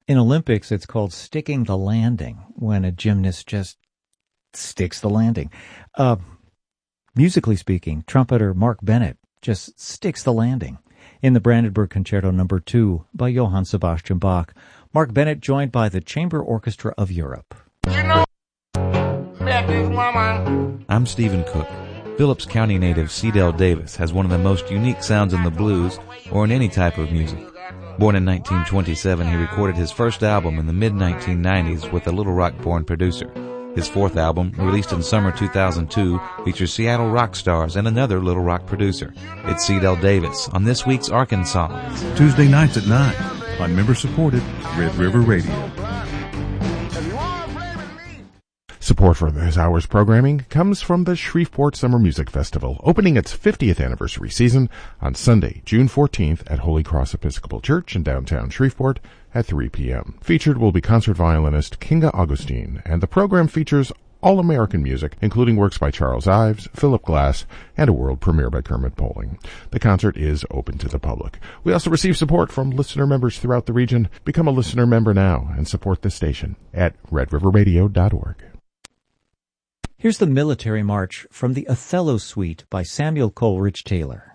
In Olympics, it's called sticking the landing, when a gymnast just sticks the landing. Musically speaking, trumpeter Mark Bennett just sticks the landing. In the Brandenburg Concerto No. 2 by Johann Sebastian Bach, Mark Bennett joined by the Chamber Orchestra of Europe. You know, that is woman. I'm Stephen Cook. Phillips County native Cedell Davis has one of the most unique sounds in the blues or in any type of music. Born in 1927, he recorded his first album in the mid-1990s with a Little Rock-born producer. His fourth album, released in summer 2002, features Seattle rock stars and another Little Rock producer. It's Cedell Davis on this week's Arkansas. Tuesday nights at 9 on member-supported Red River Radio. Support for this hour's programming comes from the Shreveport Summer Music Festival, opening its 50th anniversary season on Sunday, June 14th at Holy Cross Episcopal Church in downtown Shreveport at 3 p.m. Featured will be concert violinist Kinga Augustine, and the program features all-American music, including works by Charles Ives, Philip Glass, and a world premiere by Kermit Poling. The concert is open to the public. We also receive support from listener members throughout the region. Become a listener member now and support this station at redriverradio.org. Here's the Military March from the Othello Suite by Samuel Coleridge Taylor.